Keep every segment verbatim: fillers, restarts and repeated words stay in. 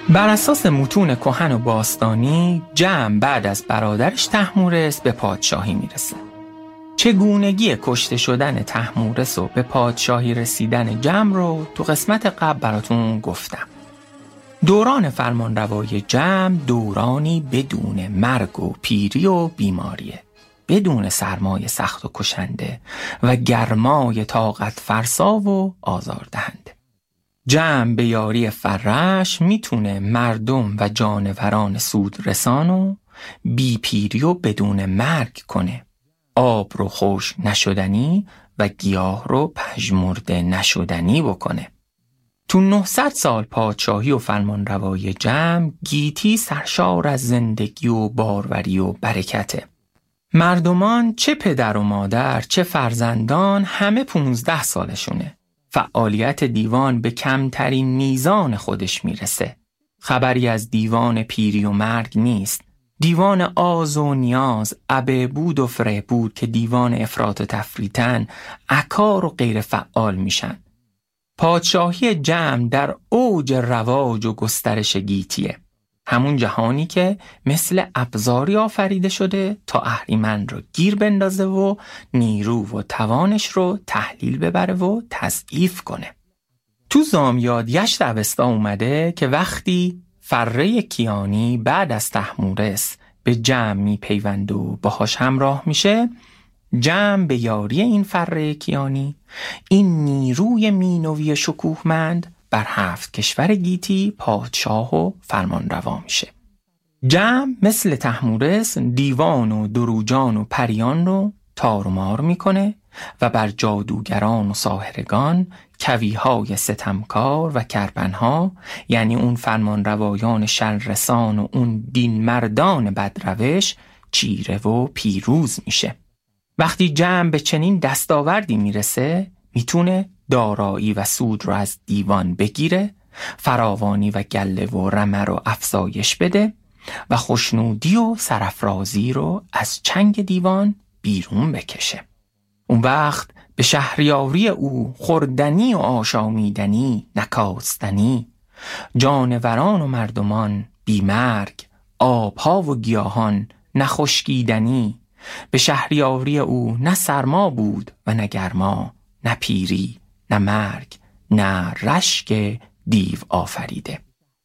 بر اساس متون کهن و باستانی، جمع بعد از برادرش طهمورث به پادشاهی میرسه. چگونگی کشته شدن طهمورث و به پادشاهی رسیدن جمع رو تو قسمت قبل براتون گفتم. دوران فرمانروایی جمع دورانی بدون مرگ و پیری و بیماریه، بدون سرمای سخت و کشنده و گرمای طاقت فرسا و آزاردهنده. جمع به یاری فرش میتونه مردم و جانوران سود رسانو بی پیری و بدون مرگ کنه، آب رو خوش نشدنی و گیاه رو پژمرده نشدنی بکنه. تو نهصد سال پادشاهی و فرمانروایی جمع، گیتی سرشار از زندگی و باروری و برکته. مردمان چه پدر و مادر چه فرزندان همه پونزده سالشونه. فعالیت دیوان به کمترین میزان خودش میرسه. خبری از دیوان پیری و مرگ نیست. دیوان آز و نیاز، عبه‌بود و فره‌بود که دیوان افراط و تفریطن، عکار و غیر فعال میشن. پادشاهی جمع در اوج رواج و گسترش گیتیه. همون جهانی که مثل ابزاری آفریده شده تا اهریمن رو گیر بندازه و نیرو و توانش رو تحلیل ببره و تضعیف کنه. تو زامیادگشت اوستا اومده که وقتی فره کیانی بعد از طهمورث به جمع میپیوند و باهاش همراه میشه، جمع به یاری این فره کیانی، این نیروی مینوی شکوهمند، بر هفت کشور گیتی پادشاه و فرمانروا میشه. جمع مثل طهمورث دیوان و دروجان و پریان رو تارمار میکنه و بر جادوگران و ساحرگان، کویهای ستمکار و کرپنها، یعنی اون فرمانروایان شررسان و اون دین مردان بدروش، چیره و پیروز میشه. وقتی جمع به چنین دستاوردی میرسه، میتونه دارایی و سود رو از دیوان بگیره، فراوانی و گله و رمه رو افزایش بده و خوشنودی و سرافرازی رو از چنگ دیوان بیرون بکشه. اون وقت به شهریاری او خوردنی و آشامیدنی نکاستنی، جانوران و مردمان بیمرگ، آبها و گیاهان نخشکیدنی، به شهریاری او نه سرما بود و نه گرما، نه پیری، نه مرگ، نه رشک دیو آفریده.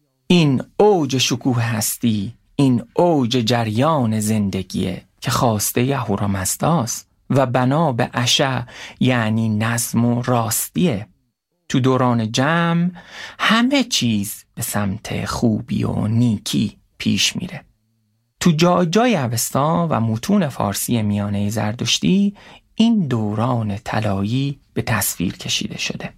این اوج شکوه هستی، این اوج جریان زندگیه که خواسته اهورامزداست و بنا به عشا یعنی نظم و راستیه. تو دوران جمع همه چیز به سمت خوبی و نیکی پیش میره. تو جای جای اوستا و متون فارسی میانه زردشتی این دوران طلایی به تصویر کشیده شده.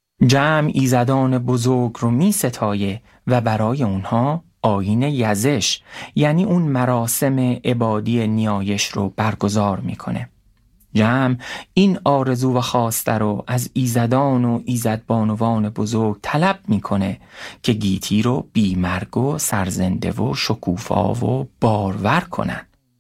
جمع ایزدان بزرگ رو می ستایه و برای اونها آیین یزش، یعنی اون مراسم عبادی نیایش رو برگزار میکنه. جمع این آرزو و خواسته رو از ایزدان و ایزدبانوان بزرگ طلب میکنه که گیتی رو بیمرگ و سرزنده و شکوفا و بارور کنن.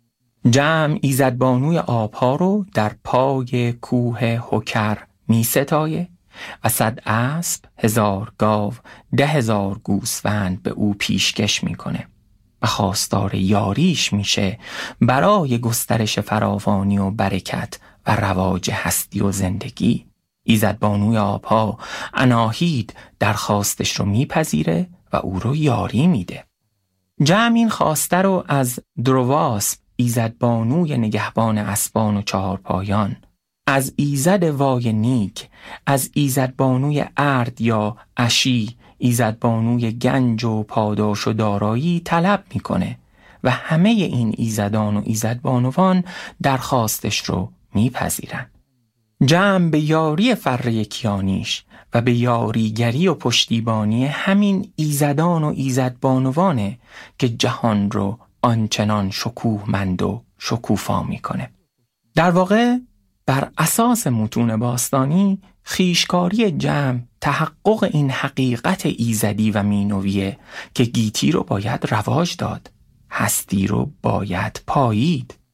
جمع ایزدبانوی آبها رو در پای کوه هکر می ستایه و صد اسب، هزار گاو، ده هزار گوسفند به او پیشکش میکنه و خواستار یاریش میشه برای گسترش فراوانی و برکت و رواج هستی و زندگی. ایزدبانوی آبها اناهید درخواستش رو میپذیره و او رو یاری میده. جمع این خواسته رو از درواس، ایزدبانوی نگهبان اسبان و چهارپایان، از ایزد وای نیک، از ایزدبانوی ارد یا اشی، ایزدبانوی گنج و پاداش و دارایی طلب میکنه و همه این ایزدان و ایزدبانوان درخواستش رو میپذیرن. جمع به یاری فره کیانیش و به یاریگری و پشتیبانی همین ایزدان و ایزدبانوانه که جهان رو آنچنان شکوهمند و شکوفا میکنه. در واقع بر اساس متون باستانی خویشکاری جمع تحقق این حقیقت ایزدی و مینویه که گیتی رو باید رواج داد، هستی رو باید پایید.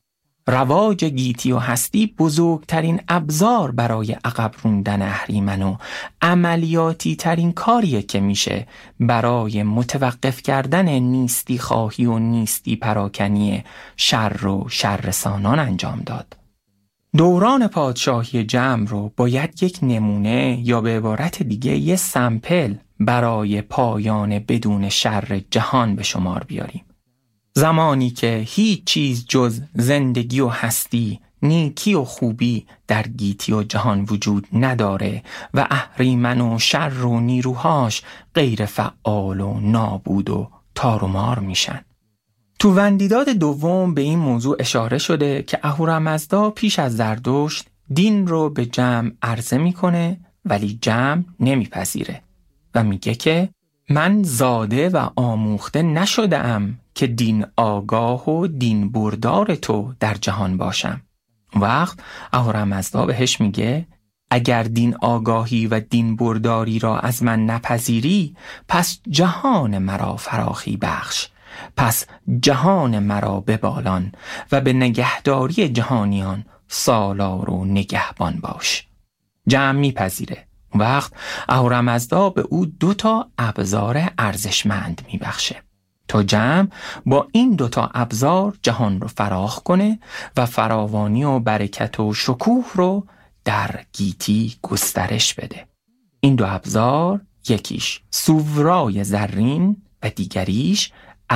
رواج گیتی و هستی بزرگترین ابزار برای عقب روندن اهریمن و عملیاتی ترین کاریه که میشه برای متوقف کردن نیستی خواهی و نیستی پراکنی شر و شررسانان انجام داد. دوران پادشاهی جمع رو باید یک نمونه یا به عبارت دیگه یه سمپل برای پایان بدون شر جهان به شمار بیاریم. زمانی که هیچ چیز جز زندگی و هستی، نیکی و خوبی در گیتی و جهان وجود نداره و اهریمن و شر و نیروهاش غیر فعال و نابود و تار و مار میشن. تو وندیداد دوم به این موضوع اشاره شده که اهورامزدا پیش از زرتشت دین رو به جمع عرضه میکنه ولی جمع نمیپذیره و میگه که من زاده و آموخته نشده ام که دین آگاه و دین بردار تو در جهان باشم. وقت اهورامزدا بهش میگه اگر دین آگاهی و دین برداری را از من نپذیری پس جهان مرا فراخی بخش، پس جهان مرا ببالان و به نگهداری جهانیان سالار و نگهبان باش. جمع میپذیره. وقت اهورامزدا به او دو تا ابزار ارزشمند میبخشه تا جمع با این دوتا ابزار جهان رو فراخ کنه و فراوانی و برکت و شکوه رو در گیتی گسترش بده. این دو ابزار یکیش سوورای زرین و دیگریش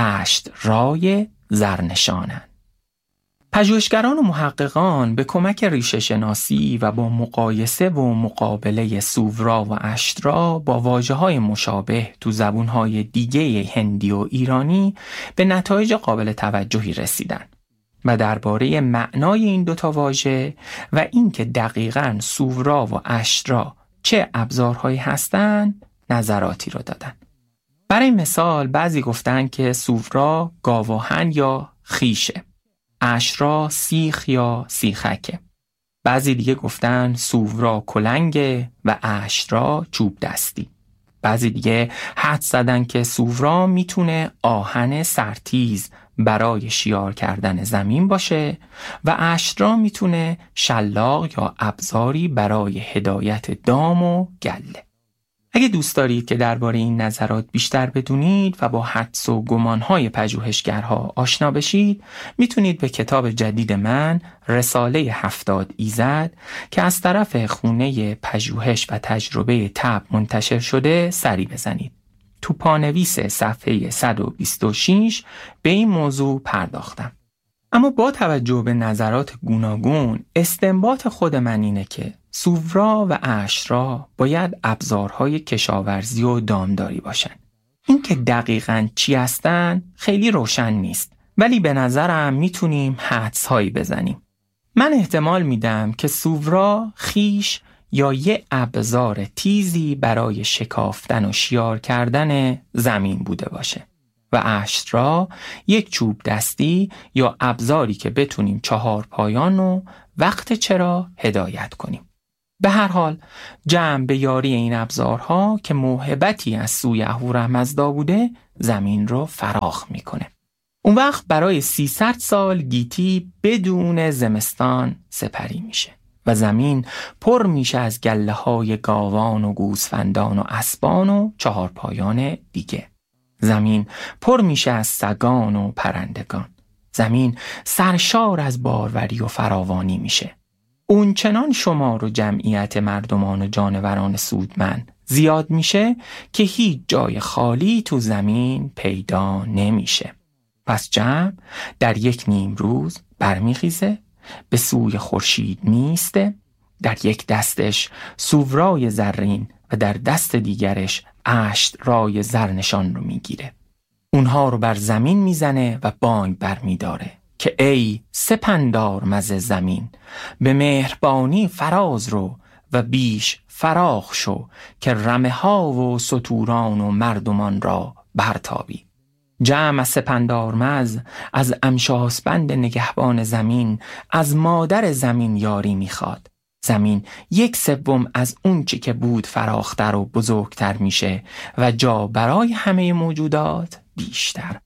اشترای زرنشانن. پژوهشگران و محققان به کمک ریشه شناسی و با مقایسه و مقابله سوورا و اشترا با واژه‌های مشابه تو زبون‌های دیگه هندی و ایرانی به نتایج قابل توجهی رسیدن و درباره معنای این دوتا واژه و اینکه دقیقاً سوورا و اشترا چه ابزارهایی هستند نظراتی رو دادن. برای مثال بعضی گفتن که سوورا گاواهن یا خیشه، اشترا سیخ یا سیخکه. بعضی دیگه گفتن سوورا کلنگه و اشترا چوب دستی. بعضی دیگه حدس زدن که سوورا میتونه آهن سرتیز برای شیار کردن زمین باشه و اشترا میتونه شلاق یا ابزاری برای هدایت دام و گله. اگه دوست دارید که درباره این نظرات بیشتر بدونید و با حدس و گمانهای پژوهشگرها آشنا بشید، میتونید به کتاب جدید من رساله هفتاد ایزد که از طرف خونه پژوهش و تجربه طب منتشر شده سری بزنید. تو پانویس صفحه صد و بیست و شش به این موضوع پرداختم. اما با توجه به نظرات گوناگون استنباط خود من اینه که سوورا و اشترا باید ابزارهای کشاورزی و دامداری باشن. این که دقیقاً چی هستن خیلی روشن نیست، ولی به نظرم میتونیم حدس‌هایی بزنیم. من احتمال میدم که سوورا خیش یا یه ابزار تیزی برای شکافتن و شیار کردن زمین بوده باشه و اشترا یک چوب دستی یا ابزاری که بتونیم چهار پایان و وقت چرا هدایت کنیم. به هر حال جمع به یاری این ابزارها که موهبتی از سوی اهورامزدا بوده زمین رو فراخ میکنه. اون وقت برای سیصد سال گیتی بدون زمستان سپری میشه و زمین پر میشه از گله های گاوان و گوسفندان و اسبان و چهارپایان دیگه. زمین پر میشه از سگان و پرندگان. زمین سرشار از باروری و فراوانی میشه. اون چنان شمار و جمعیت مردمان و جانوران سودمند زیاد میشه که هیچ جای خالی تو زمین پیدا نمیشه. پس جمع در یک نیم روز برمیخیزه، به سوی خورشید میسته، در یک دستش سوورای زرین و در دست دیگرش اشترای زرنشان رو میگیره. اونها رو بر زمین میزنه و بانگ برمیداره که ای سپندار مز زمین، به مهربانی فراز رو و بیش فراخ شو که رمه ها و ستوران و مردمان را برتابی. جمع سپندارمز از امشاسپند نگهبان زمین از مادر زمین یاری میخواد. زمین یک سوم از اون چی که بود فراختر و بزرگتر میشه و جا برای همه موجودات بیشتر.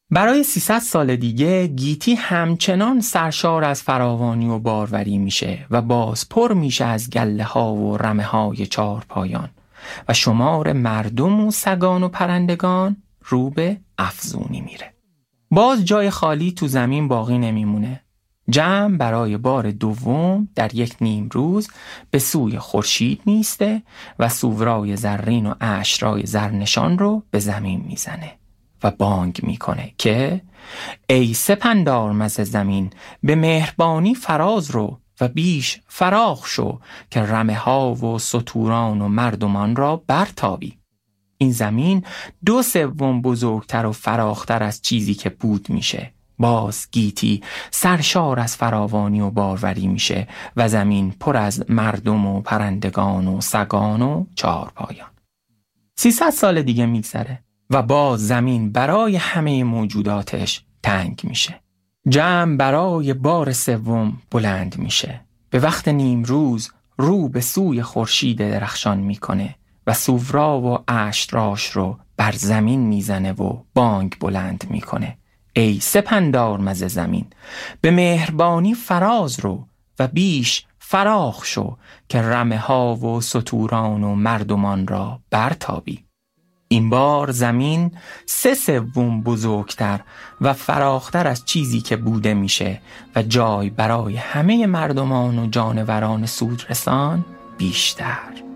برای سیصد سال دیگه گیتی همچنان سرشار از فراوانی و باروری میشه و باز پر میشه از گله ها و رمه های چار پایان و شمار مردم و سگان و پرندگان رو به افزونی میره. باز جای خالی تو زمین باقی نمیمونه. جمع برای بار دوم در یک نیم روز به سوی خورشید میسته و سوورای زرین و اشرای زرنشان رو به زمین میزنه و بانگ میکنه که ای سپندارمز زمین به مهربانی فراز رو و بیش فراخ شو که رمه ها و ستوران و مردمان را برتابی. این زمین دو سوم بزرگتر و فراختر از چیزی که بود میشه. باز گیتی سرشار از فراوانی و باروری میشه و زمین پر از مردم و پرندگان و سگان و چهارپایان. سیصد سال دیگه میگذره و باز زمین برای همه موجوداتش تنگ میشه. جمع برای بار سوم بلند میشه. به وقت نیم روز رو به سوی خورشید درخشان میکنه و سوورا و اشتراش رو بر زمین میزنه و بانگ بلند میکنه. ای سپندارمز زمین به مهربانی فراز رو و بیش فراخ شو که رمه ها و ستوران و مردمان را برتابی. این بار زمین سه سوم بزرگتر و فراختر از چیزی که بوده میشه و جای برای همه مردمان و جانوران سودرسان بیشتر.